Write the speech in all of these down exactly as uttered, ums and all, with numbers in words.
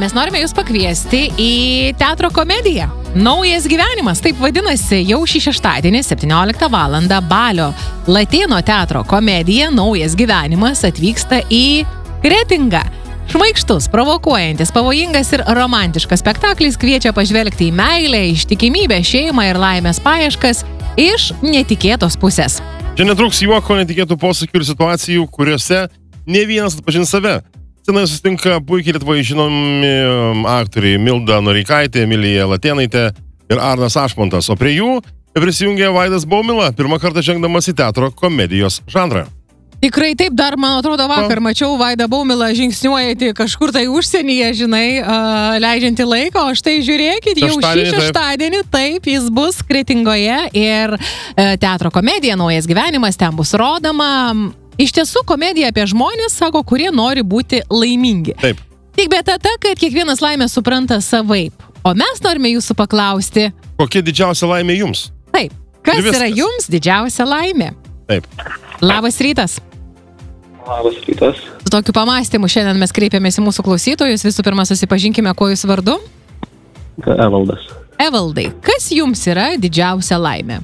mes norime jūs pakviesti į teatro komediją. Naujas gyvenimas, taip vadinasi, jau šį šeštadienį, septynioliktą valandą, Balio Latėno teatro komedija Naujas gyvenimas atvyksta į Kretingą. Šmaikštus, provokuojantis, pavojingas ir romantiškas spektaklis kviečia pažvelgti į meilę, ištikimybę, šeimą ir laimės paieškas iš netikėtos pusės. Čia netruks juoko, netikėtų posakių ir situacijų, kuriuose ne vienas atpažins save. Scenoje susitinka puikiai Lietuvoje žinomi aktoriai Milda Noreikaitė, Emilija Latėnaitė ir Arnas Ašmontas, o prie jų prisijungė Vaidas Baumila, pirmą kartą žengdamas į teatro komedijos žanrą. Tikrai taip, dar, man atrodo, vakar mačiau Vaidą Baumilą žingsniuojantį kažkur tai užsienyje, žinai, uh, leidžiantį laiką, o štai žiūrėkit, jau šį šeštadienį, taip, jis bus Kretingoje ir uh, teatro komedija Naujas gyvenimas ten bus rodoma. Iš tiesų, komedija apie žmonės, sako, kurie nori būti laimingi. Taip. Tik bėda ta, kad kiekvienas laimę supranta savaip. O mes norime jūsų paklausti. Kokia didžiausia laimė jums? Taip. Kas yra jums didžiausia laimė? Taip. Labas rytas. Labas rytas. Su tokiu pamąstymu šiandien mes kreipiamės į mūsų klausytojus. Visų pirma, susipažinkime, kuo jūs vardu. Evaldas. Evaldai, kas jums yra didžiausia laimė?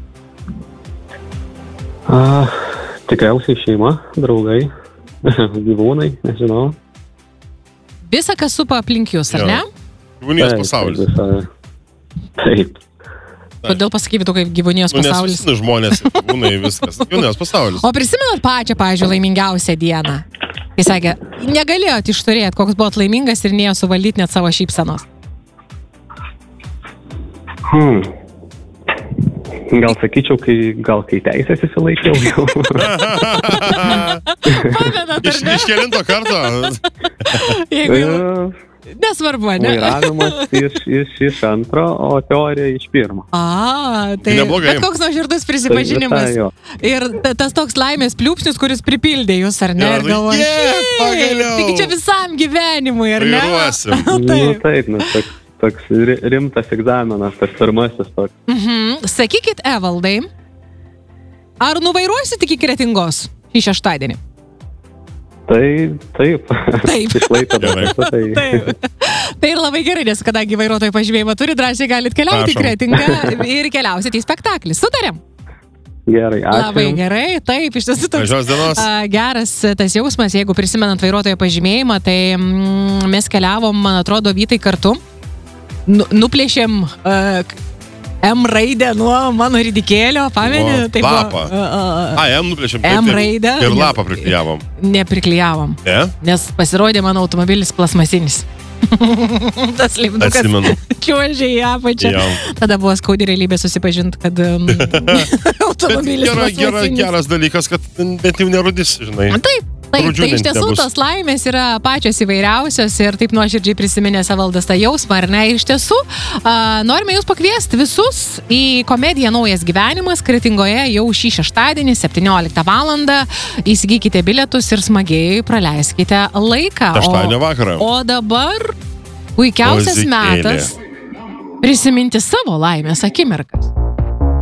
Ah. Tikriausiai šeima, draugai, gyvūnai, nežinau. Visa, kas supa aplink jūs, ar ne? Gyvūnijos pasaulis. Taip. taip. Kodėl pasakyti tu kaip gyvūnijos nu, pasaulis? Nes žmonės, gyvūnai, viskas. Gyvūnijos pasaulis. O prisimenat pačią, pavyzdžiui, laimingiausią dieną? Jis sakė, negalėjot išturėti, koks buvot laimingas ir neėjo suvaldyti net savo šypsenos. Hmm. Gal sakyčiau, kai, gal kai teisės įsilaikiau jau. Pamenat, iš, iš kelinto karto? Jeigu jau... Nesvarbu, ne? Vairavimas iš, iš, iš antro, o teorija iš pirmo. A, tai neblogai. Bet koks nuoširdus prisipažinimas. Tai ir tas toks laimės pliūpsnis, kuris pripildė jūs, ar ne? Ja, ir galvoju, yeah, pagaliau. Taigi čia visam gyvenimui, ar ne? Vairuosim. Nu taip, nu toks. Toks rimtas egzaminas, tas pirmasis toks. Mhm. Sakykit, Evaldai, ar nuvairuosit iki Kretingos šį šeštadienį? Tai taip. Taip. Išlaiko dabar. Tai... taip. Tai ir labai gerai, nes kadangi vairuotojų pažymėjimą turi, drąsiai galit keliauti į Kretingą ir keliausit į spektaklį. Sutarėm? Gerai, ačiū. Labai gerai, taip, iš tiesų toks a, geras tas jausmas, jeigu prisimenant vairuotojo pažymėjimą, tai mm, mes keliavom, man atrodo, Vytai kartu. Nuplėšėm uh, M raidę nuo mano ridikėlio, pameni? Tai lapą. Uh, uh, A, M nuplėšėm. M raidę. Ir lapą priklijavom. Nepriklijavom. Ne? Nes pasirodė mano automobilis plasmasinis. Tas lipdukas čiuožė į apačią. Jau. Tada buvo skaudi realybė susipažinti, kad um, automobilis gera, plasmasinis. Gera, geras dalykas, kad bet jau nerudis, žinai. Taip. Taip, tai iš tiesų tos laimės yra pačios įvairiausios ir taip nuoširdžiai prisiminė Evaldas tą jausmą, ar ne? Iš tiesų, a, norime jūs pakviesti visus į komediją Naujas gyvenimas Kretingoje jau šį šeštadienį, septynioliktą valandą. Įsigykite bilietus ir smagiai praleiskite laiką. Šeštadienio vakarą. O dabar puikiausias Muzikėlė. metas prisiminti savo laimės akimirkas.